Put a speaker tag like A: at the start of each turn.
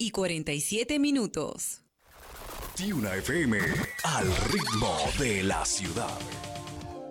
A: 6:47.
B: Tiuna FM, al ritmo de la ciudad.